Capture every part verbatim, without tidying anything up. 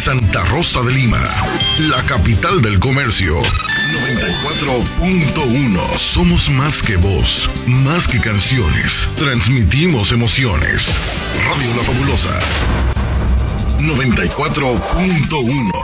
Santa Rosa de Lima, la capital del comercio. noventa y cuatro punto uno. Somos más que voz, más que canciones. Transmitimos emociones. Radio La Fabulosa. noventa y cuatro punto uno.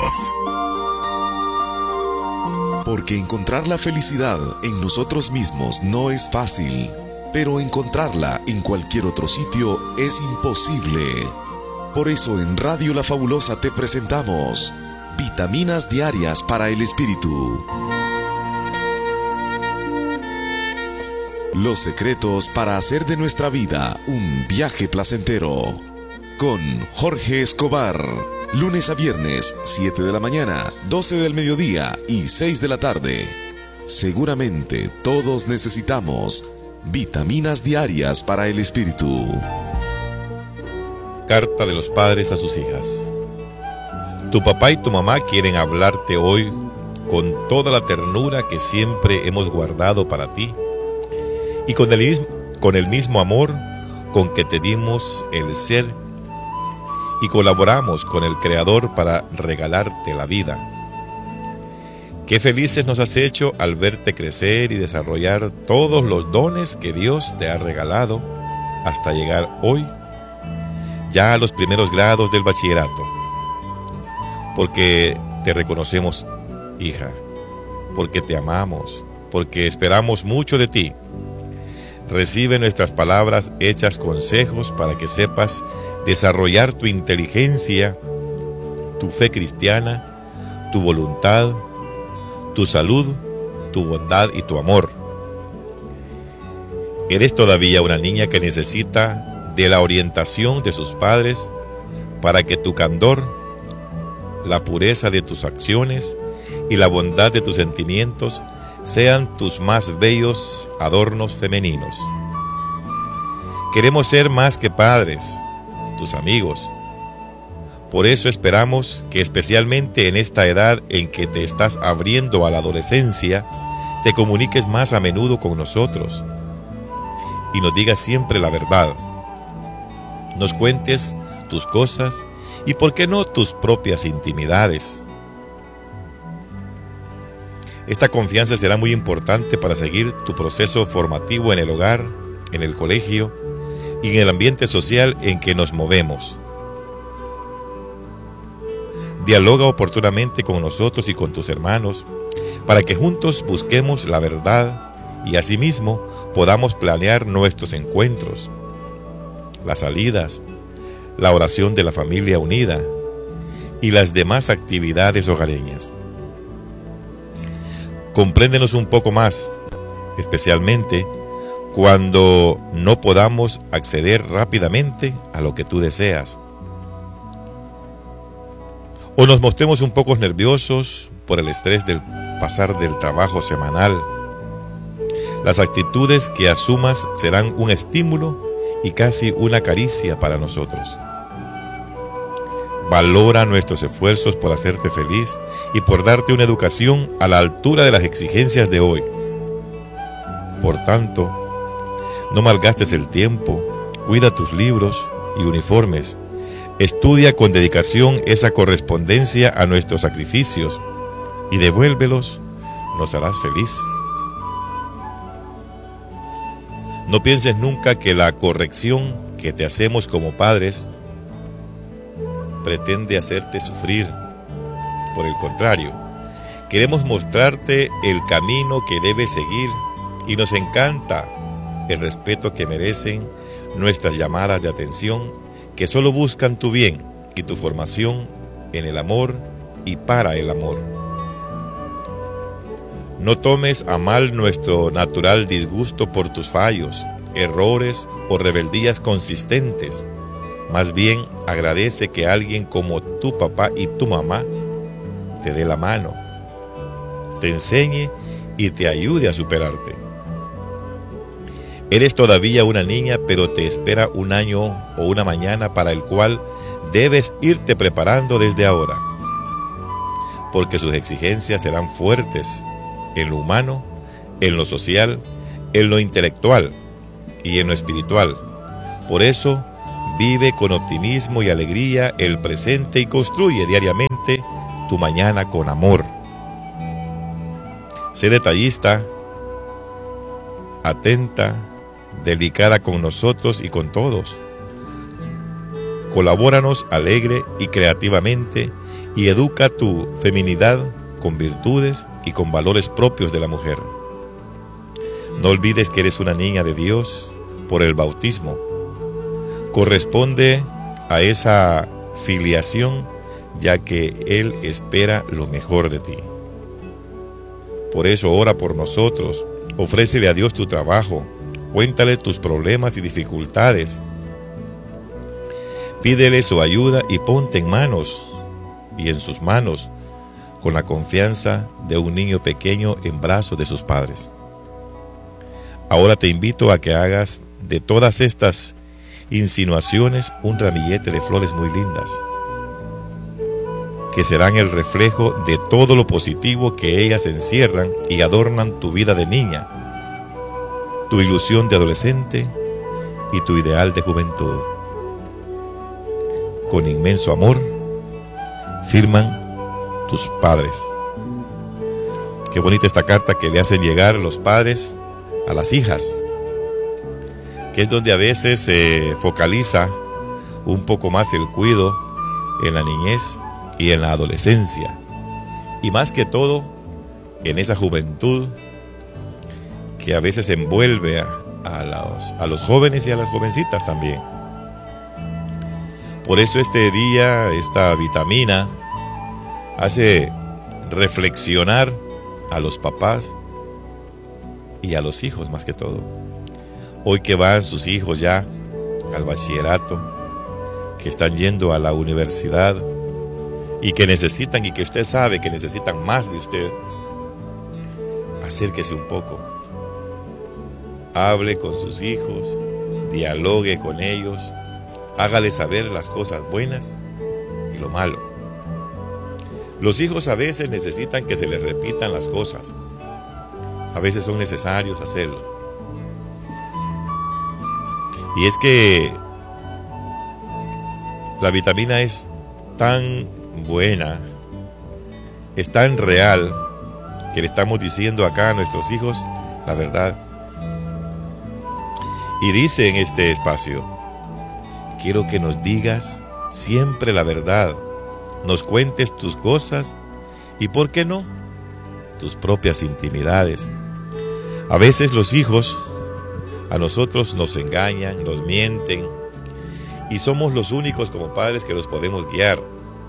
Porque encontrar la felicidad en nosotros mismos no es fácil, pero encontrarla en cualquier otro sitio es imposible. Por eso en Radio La Fabulosa te presentamos Vitaminas Diarias para el Espíritu. Los secretos para hacer de nuestra vida un viaje placentero. Con Jorge Escobar. Lunes a viernes, siete de la mañana, doce del mediodía y seis de la tarde. Seguramente todos necesitamos vitaminas diarias para el espíritu. Carta de los padres a sus hijas. Tu papá y tu mamá quieren hablarte hoy con toda la ternura que siempre hemos guardado para ti y con el mismo, con el mismo amor con que te dimos el ser y colaboramos con el Creador para regalarte la vida. Qué felices nos has hecho al verte crecer y desarrollar todos los dones que Dios te ha regalado hasta llegar hoy ya a los primeros grados del bachillerato. Porque te reconocemos, hija, porque te amamos, porque esperamos mucho de ti. Recibe nuestras palabras hechas consejos para que sepas desarrollar tu inteligencia, tu fe cristiana, tu voluntad, tu salud, tu bondad y tu amor. Eres todavía una niña que necesita de la orientación de sus padres para que tu candor, la pureza de tus acciones y la bondad de tus sentimientos sean tus más bellos adornos femeninos. Queremos ser más que padres, tus amigos. Por eso esperamos que especialmente en esta edad en que te estás abriendo a la adolescencia, te comuniques más a menudo con nosotros y nos digas siempre la verdad. Nos cuentes tus cosas y, ¿por qué no, tus propias intimidades? Esta confianza será muy importante para seguir tu proceso formativo en el hogar, en el colegio y en el ambiente social en que nos movemos. Dialoga oportunamente con nosotros y con tus hermanos para que juntos busquemos la verdad y asimismo podamos planear nuestros encuentros, las salidas, la oración de la familia unida y las demás actividades hogareñas. Compréndenos un poco más, especialmente cuando no podamos acceder rápidamente a lo que tú deseas. O nos mostremos un poco nerviosos por el estrés del pasar del trabajo semanal. Las actitudes que asumas serán un estímulo y casi una caricia para nosotros. Valora nuestros esfuerzos por hacerte feliz y por darte una educación a la altura de las exigencias de hoy. Por tanto, no malgastes el tiempo, cuida tus libros y uniformes, estudia con dedicación esa correspondencia a nuestros sacrificios y devuélvelos, nos harás feliz. No pienses nunca que la corrección que te hacemos como padres pretende hacerte sufrir. Por el contrario, queremos mostrarte el camino que debes seguir y nos encanta el respeto que merecen nuestras llamadas de atención que solo buscan tu bien y tu formación en el amor y para el amor. No tomes a mal nuestro natural disgusto por tus fallos, errores o rebeldías consistentes. Más bien, agradece que alguien como tu papá y tu mamá te dé la mano, te enseñe y te ayude a superarte. Eres todavía una niña, pero te espera un año o una mañana para el cual debes irte preparando desde ahora, porque sus exigencias serán fuertes en lo humano, en lo social, en lo intelectual y en lo espiritual. Por eso, vive con optimismo y alegría el presente y construye diariamente levante tu mañana con amor. Sé detallista, atenta, delicada con nosotros y con todos. Colabóranos alegre y creativamente y educa tu feminidad con virtudes y con valores propios de la mujer. No olvides que eres una niña de Dios por el bautismo. Corresponde a esa filiación, ya que Él espera lo mejor de ti. Por eso ora por nosotros, ofrécele a Dios tu trabajo, cuéntale tus problemas y dificultades. Pídele su ayuda y ponte en manos y en sus manos con la confianza de un niño pequeño en brazos de sus padres. Ahora te invito a que hagas de todas estas insinuaciones un ramillete de flores muy lindas, que serán el reflejo de todo lo positivo que ellas encierran y adornan tu vida de niña, tu ilusión de adolescente y tu ideal de juventud. Con inmenso amor, firman tus padres. Qué bonita esta carta que le hacen llegar los padres a las hijas, que es donde a veces se focaliza un poco más el cuidado en la niñez y en la adolescencia, y más que todo en esa juventud que a veces envuelve a, a, los, a los jóvenes y a las jovencitas también. Por eso este día, esta vitamina hace reflexionar a los papás y a los hijos más que todo. Hoy que van sus hijos ya al bachillerato, que están yendo a la universidad y que necesitan, y que usted sabe que necesitan más de usted, acérquese un poco, hable con sus hijos, dialogue con ellos, hágale saber las cosas buenas y lo malo. Los hijos a veces necesitan que se les repitan las cosas, a veces son necesarios hacerlo. Y es que la vitamina es tan buena, es tan real, que le estamos diciendo acá a nuestros hijos la verdad. Y dice en este espacio: quiero que nos digas siempre la verdad, nos cuentes tus cosas y, ¿por qué no?, tus propias intimidades. A veces los hijos a nosotros nos engañan, nos mienten, y somos los únicos como padres que los podemos guiar.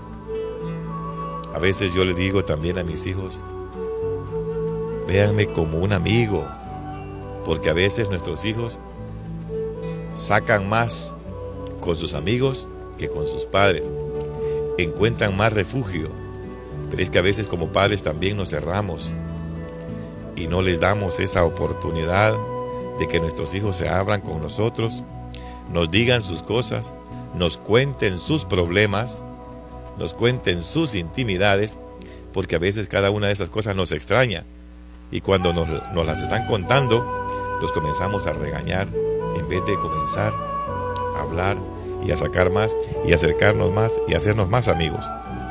A veces yo le digo también a mis hijos: véanme como un amigo, porque a veces nuestros hijos sacan más con sus amigos que con sus padres, encuentran más refugio, pero es que a veces como padres también nos cerramos y no les damos esa oportunidad de que nuestros hijos se abran con nosotros, nos digan sus cosas, nos cuenten sus problemas, nos cuenten sus intimidades, porque a veces cada una de esas cosas nos extraña, y cuando nos, nos las están contando, los comenzamos a regañar en vez de comenzar a hablar y a sacar más y acercarnos más y hacernos más amigos.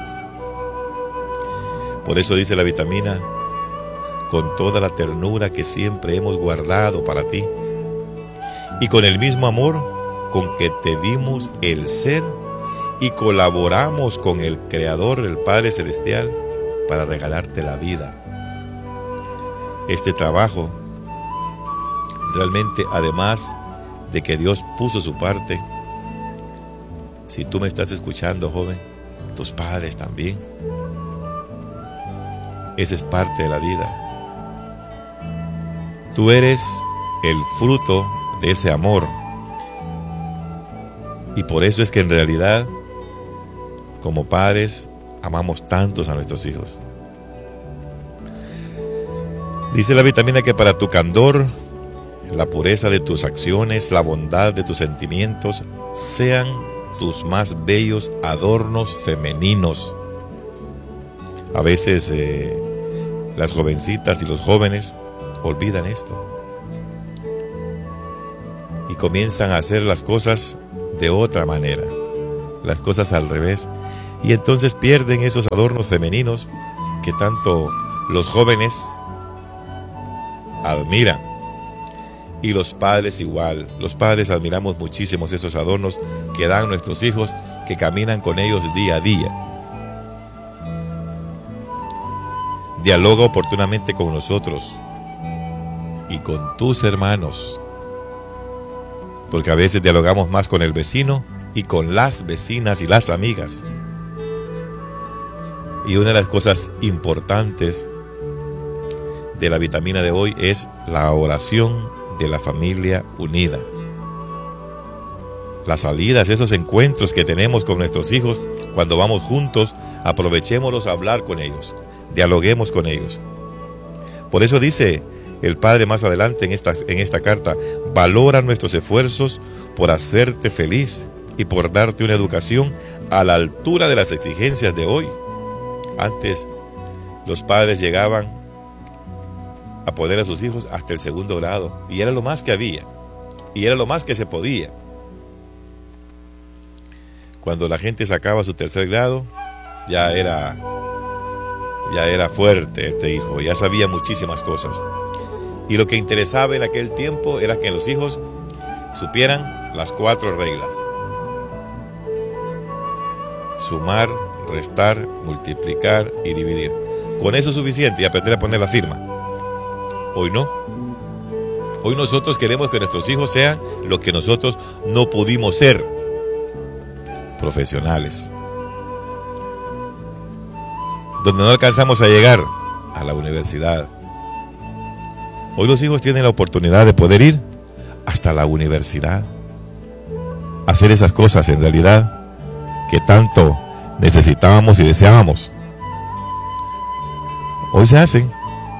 Por eso dice la vitamina: con toda la ternura que siempre hemos guardado para ti, y con el mismo amor con que te dimos el ser y colaboramos con el Creador, el Padre Celestial, para regalarte la vida. Este trabajo, realmente, además de que Dios puso su parte, si tú me estás escuchando, joven, tus padres también. Esa es parte de la vida. Tú eres el fruto de ese amor. Y por eso es que en realidad, como padres, amamos tantos a nuestros hijos. Dice la vitamina que para tu candor, la pureza de tus acciones, la bondad de tus sentimientos, sean tus más bellos adornos femeninos. A veces eh, las jovencitas y los jóvenes olvidan esto y comienzan a hacer las cosas de otra manera, las cosas al revés, Y entonces pierden esos adornos femeninos que tanto los jóvenes admiran. Y los padres igual. Los padres admiramos muchísimo esos adornos que dan nuestros hijos, que caminan con ellos día a día. Dialoga oportunamente con nosotros y con tus hermanos, porque a veces dialogamos más con el vecino y con las vecinas y las amigas. Y una de las cosas importantes de la vitamina de hoy es la oración de la familia unida. Las salidas, esos encuentros que tenemos con nuestros hijos cuando vamos juntos, aprovechémoslos a hablar con ellos, dialoguemos con ellos. Por eso dice el Padre más adelante en esta, en esta carta: valora nuestros esfuerzos por hacerte feliz y por darte una educación a la altura de las exigencias de hoy. Antes los padres llegaban a poner a sus hijos hasta el segundo grado, y era lo más que había, y era lo más que se podía. Cuando la gente sacaba su tercer grado, ya era, ya era fuerte este hijo, ya sabía muchísimas cosas. Y lo que interesaba en aquel tiempo era que los hijos supieran las cuatro reglas: sumar, restar, multiplicar y dividir. Con eso es suficiente, y aprender a poner la firma. Hoy no. Hoy nosotros queremos que nuestros hijos sean lo que nosotros no pudimos ser: profesionales. Donde no alcanzamos a llegar, a la universidad. Hoy los hijos tienen la oportunidad de poder ir hasta la universidad, hacer esas cosas en realidad que tanto necesitábamos y deseábamos. Hoy se hacen.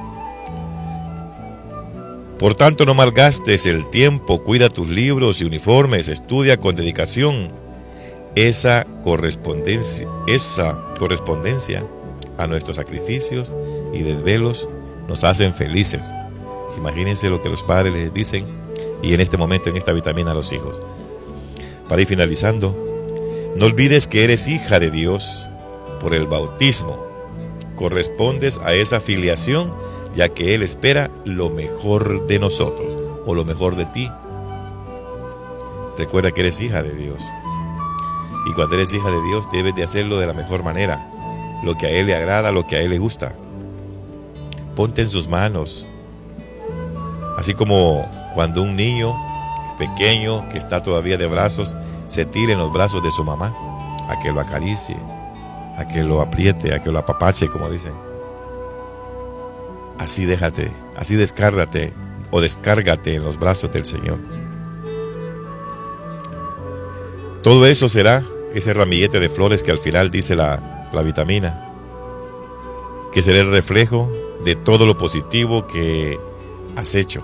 Por tanto, no malgastes el tiempo, cuida tus libros y uniformes, estudia con dedicación. Esa correspondencia, esa correspondencia a nuestros sacrificios y desvelos nos hacen felices. Imagínense lo que los padres les dicen, y en este momento, en esta vitamina, a los hijos. Para ir finalizando, no olvides que eres hija de Dios por el bautismo. Correspondes a esa filiación, ya que Él espera lo mejor de nosotros, o lo mejor de ti. Recuerda que eres hija de Dios. Y cuando eres hija de Dios, debes de hacerlo de la mejor manera, lo que a Él le agrada, lo que a Él le gusta. Ponte en sus manos. Así como cuando un niño pequeño que está todavía de brazos se tira en los brazos de su mamá, a que lo acaricie, a que lo apriete, a que lo apapache, como dicen. Así déjate, así descárgate o descárgate en los brazos del Señor. Todo eso será ese ramillete de flores que al final dice la, la vitamina, que será el reflejo de todo lo positivo que has hecho,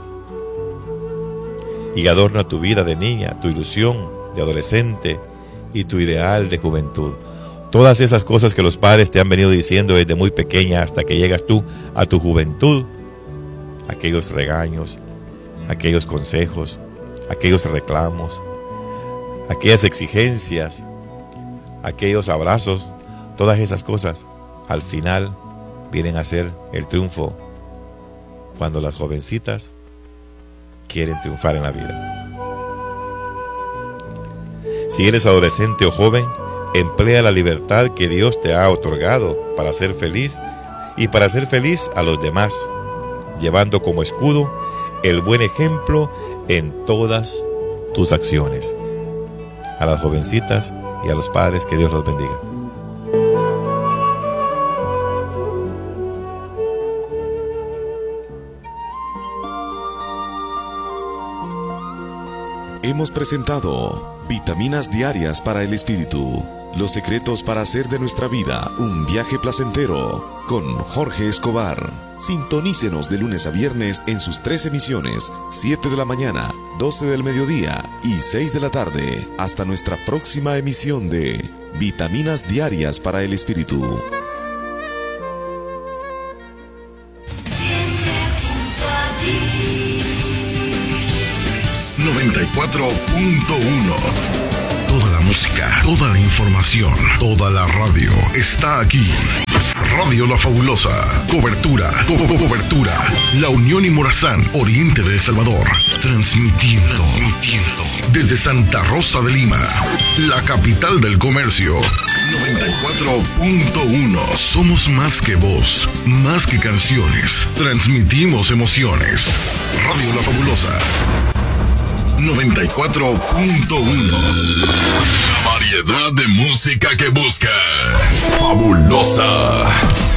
y adorna tu vida de niña, tu ilusión de adolescente y tu ideal de juventud. Todas esas cosas que los padres te han venido diciendo desde muy pequeña hasta que llegas tú a tu juventud, aquellos regaños, aquellos consejos, aquellos reclamos, aquellas exigencias, aquellos abrazos, todas esas cosas al final vienen a ser el triunfo cuando las jovencitas quieren triunfar en la vida. Si eres adolescente o joven, emplea la libertad que Dios te ha otorgado para ser feliz y para hacer feliz a los demás, llevando como escudo el buen ejemplo en todas tus acciones. A las jovencitas y a los padres, que Dios los bendiga. Hemos presentado Vitaminas Diarias para el Espíritu. Los secretos para hacer de nuestra vida un viaje placentero, con Jorge Escobar. Sintonícenos de lunes a viernes en sus tres emisiones: siete de la mañana, doce del mediodía y seis de la tarde. Hasta nuestra próxima emisión de Vitaminas Diarias para el Espíritu. noventa y cuatro punto uno. Toda la música, toda la información, toda la radio está aquí. Radio La Fabulosa. Cobertura, co co cobertura. La Unión y Morazán, oriente de El Salvador. Transmitiendo, transmitiendo desde Santa Rosa de Lima, la capital del comercio. noventa y cuatro punto uno. Somos más que voz, más que canciones. Transmitimos emociones. Radio La Fabulosa. noventa y cuatro punto uno. La variedad de música que busca. Fabulosa.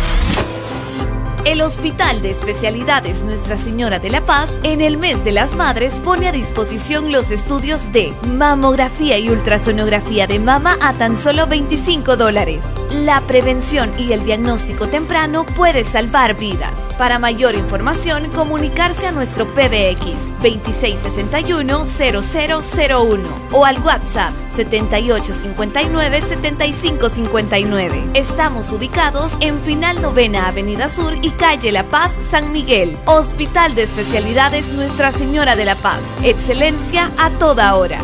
El Hospital de Especialidades Nuestra Señora de la Paz, en el mes de las madres, pone a disposición los estudios de mamografía y ultrasonografía de mama a tan solo veinticinco dólares. La prevención y el diagnóstico temprano puede salvar vidas. Para mayor información, comunicarse a nuestro P B X veintiséis sesenta y uno cero cero cero uno o al WhatsApp setenta y ocho cincuenta y nueve setenta y cinco cincuenta y nueve. Estamos ubicados en Final Novena Avenida Sur y Calle La Paz, San Miguel. Hospital de Especialidades Nuestra Señora de la Paz. Excelencia a toda hora.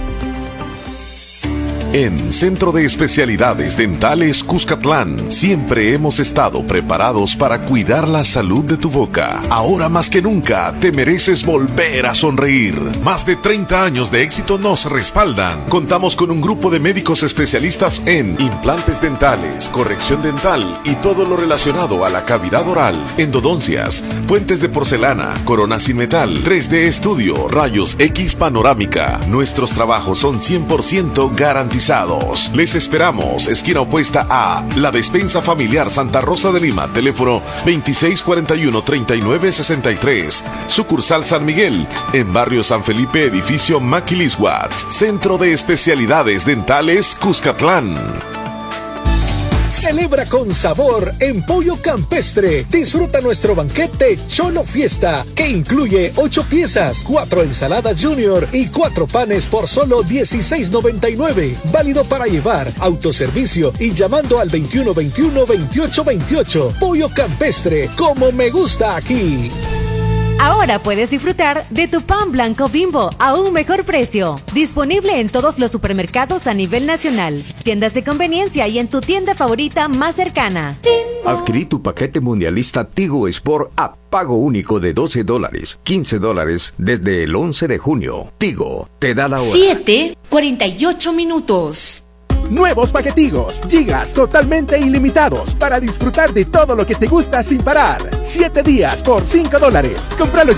En Centro de Especialidades Dentales Cuscatlán, siempre hemos estado preparados para cuidar la salud de tu boca. Ahora más que nunca, te mereces volver a sonreír. Más de treinta años de éxito nos respaldan. Contamos con un grupo de médicos especialistas en implantes dentales, corrección dental y todo lo relacionado a la cavidad oral, endodoncias, puentes de porcelana, coronas sin metal, tres D estudio, rayos X panorámica. Nuestros trabajos son cien por ciento garantizados. Les esperamos, esquina opuesta a La Despensa Familiar Santa Rosa de Lima, teléfono veintiséis cuarenta y uno treinta y nueve sesenta y tres, sucursal San Miguel, en barrio San Felipe, edificio Maquilisguat, Centro de Especialidades Dentales Cuscatlán. Celebra con sabor en Pollo Campestre. Disfruta nuestro banquete Cholo Fiesta, que incluye ocho piezas, cuatro ensaladas junior y cuatro panes por solo dieciséis noventa y nueve. Válido para llevar, autoservicio y llamando al veintiuno veintiuno veintiocho veintiocho. Pollo Campestre, como me gusta aquí. Ahora puedes disfrutar de tu pan blanco Bimbo a un mejor precio. Disponible en todos los supermercados a nivel nacional, tiendas de conveniencia y en tu tienda favorita más cercana. Adquirí tu paquete mundialista Tigo Sport a pago único de doce dólares, quince dólares desde el once de junio. Tigo, te da la hora. siete cuarenta y ocho minutos. Nuevos paquetigos, gigas totalmente ilimitados para disfrutar de todo lo que te gusta sin parar. siete días por cinco dólares. Cómpralo